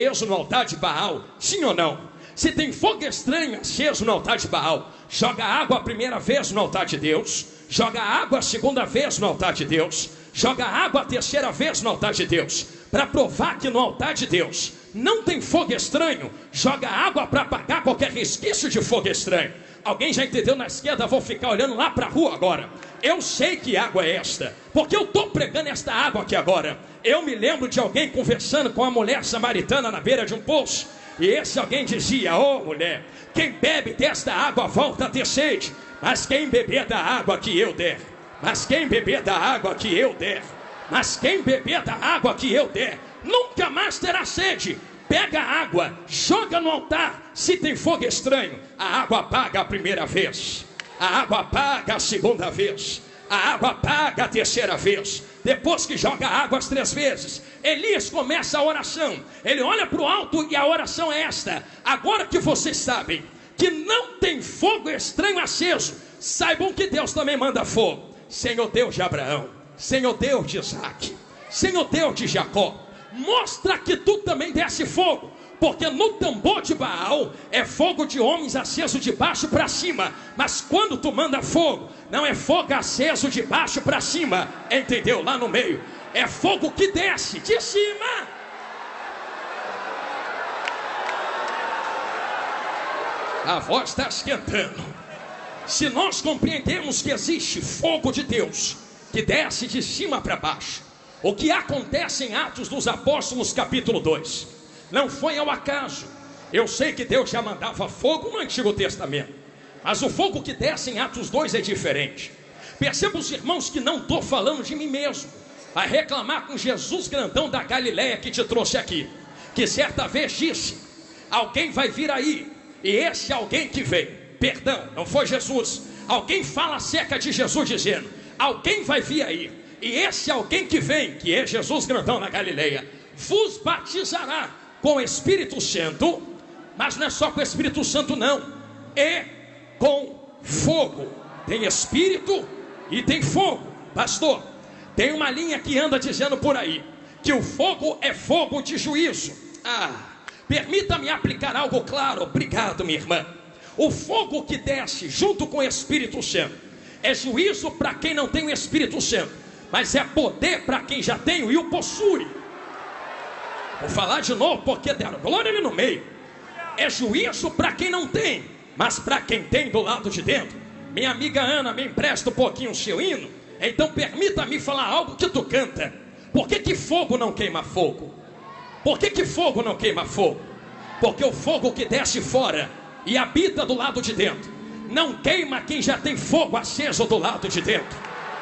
aceso no altar de Baal, sim ou não? Se tem fogo estranho aceso no altar de Baal, joga água a primeira vez no altar de Deus, joga água a segunda vez no altar de Deus, joga água a terceira vez no altar de Deus, para provar que no altar de Deus não tem fogo estranho. Joga água para apagar qualquer resquício de fogo estranho. Alguém já entendeu na esquerda? Vou ficar olhando lá para a rua agora. Eu sei que água é esta, porque eu estou pregando esta água aqui agora. Eu me lembro de alguém conversando com a mulher samaritana na beira de um poço, e esse alguém dizia: ô mulher, quem bebe desta água volta a ter sede, mas quem beber da água que eu der, mas quem beber da água que eu der, mas quem beber da água que eu der, nunca mais terá sede. Pega a água, joga no altar. Se tem fogo estranho, a água apaga a primeira vez, a água apaga a segunda vez, a água apaga a terceira vez. Depois que joga água as 3 vezes, Elias começa a oração. Ele olha para o alto e a oração é esta: agora que vocês sabem que não tem fogo estranho aceso, saibam que Deus também manda fogo. Senhor Deus de Abraão, Senhor Deus de Isaac, Senhor Deus de Jacó, mostra que tu também desce fogo, porque no tambor de Baal é fogo de homens aceso de baixo para cima, mas quando tu manda fogo, não é fogo aceso de baixo para cima, entendeu? Lá no meio é fogo que desce de cima. A voz está esquentando. Se nós compreendemos que existe fogo de Deus que desce de cima para baixo, o que acontece em Atos dos Apóstolos capítulo 2 não foi ao acaso. Eu sei que Deus já mandava fogo no Antigo Testamento, mas o fogo que desce em Atos 2 é diferente. Perceba, os irmãos, que não estou falando de mim mesmo. Vai reclamar com Jesus grandão da Galileia que te trouxe aqui, que certa vez disse: alguém vai vir aí, e esse alguém que veio, perdão, não foi Jesus. Alguém fala acerca de Jesus dizendo: alguém vai vir aí, e esse alguém que vem, que é Jesus grandão na Galileia, vos batizará com o Espírito Santo. Mas não é só com o Espírito Santo não, é com fogo. Tem Espírito e tem fogo. Pastor, tem uma linha que anda dizendo por aí que o fogo é fogo de juízo. Permita-me aplicar algo claro. Obrigado, minha irmã. O fogo que desce junto com o Espírito Santo é juízo para quem não tem o Espírito Santo, mas é poder para quem já tem e o possui. Vou falar de novo porque deram glória ali no meio. É juízo para quem não tem, mas para quem tem do lado de dentro. Minha amiga Ana, me empresta um pouquinho o seu hino. Então permita-me falar algo que tu canta. Por que fogo não queima fogo? Por que fogo não queima fogo? Porque o fogo que desce fora e habita do lado de dentro não queima quem já tem fogo aceso do lado de dentro.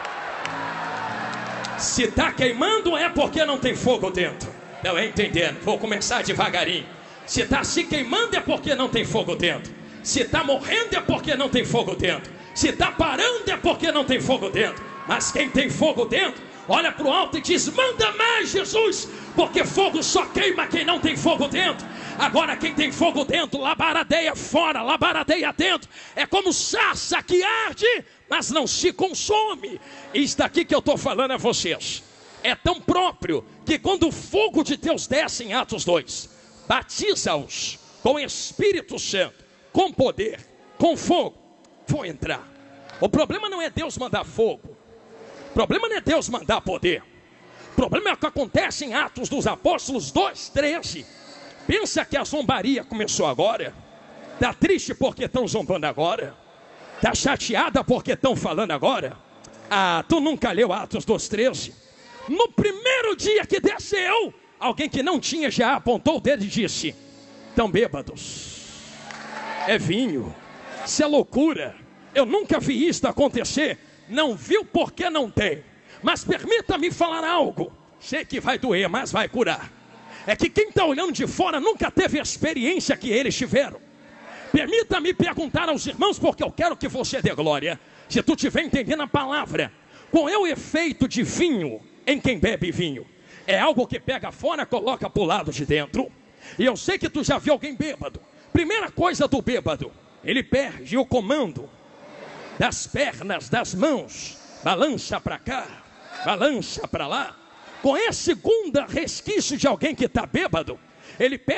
Se está queimando é porque não tem fogo dentro. Não é entendendo? Vou começar devagarinho. Se está se queimando é porque não tem fogo dentro. Se está morrendo é porque não tem fogo dentro. Se está parando é porque não tem fogo dentro. Mas quem tem fogo dentro, olha para o alto e diz: manda mais, Jesus, porque fogo só queima quem não tem fogo dentro. Agora quem tem fogo dentro, labaradeia fora, labaradeia dentro. É como sarça que arde, mas não se consome. Isso daqui que eu estou falando a vocês é tão próprio que quando o fogo de Deus desce em Atos 2, batiza-os com o Espírito Santo, com poder, com fogo. Vou entrar. O problema não é Deus mandar fogo, o problema não é Deus mandar poder. O problema é o que acontece em Atos dos Apóstolos 2:13. Pensa que a zombaria começou agora? Está triste porque estão zombando agora? Está chateada porque estão falando agora? Tu nunca leu Atos 2:13? No primeiro dia que desceu, alguém que não tinha já apontou o dedo e disse: estão bêbados, é vinho, isso é loucura, eu nunca vi isso acontecer. Não viu porque não tem. Mas permita-me falar algo, sei que vai doer, mas vai curar. É que quem está olhando de fora nunca teve a experiência que eles tiveram. Permita-me perguntar aos irmãos, porque eu quero que você dê glória. Se tu estiver entendendo a palavra, qual é o efeito de vinho em quem bebe vinho? É algo que pega fora, coloca para o lado de dentro. E eu sei que tu já viu alguém bêbado. Primeira coisa do bêbado, ele perde o comando das pernas, das mãos. Balança para cá, balança para lá. Qual é a segunda resquício de alguém que está bêbado? ele pega